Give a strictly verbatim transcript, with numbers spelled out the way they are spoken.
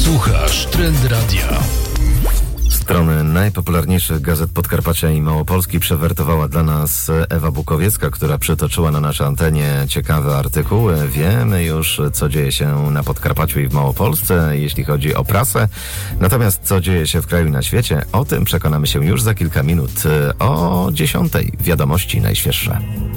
Słuchasz Trend Radia. Strony najpopularniejszych gazet Podkarpacia i Małopolski przewertowała dla nas Ewa Bukowiecka, która przytoczyła na naszej antenie ciekawy artykuł. Wiemy już, co dzieje się na Podkarpaciu i w Małopolsce, jeśli chodzi o prasę. Natomiast co dzieje się w kraju i na świecie, o tym przekonamy się już za kilka minut o dziesiątej. Wiadomości najświeższe.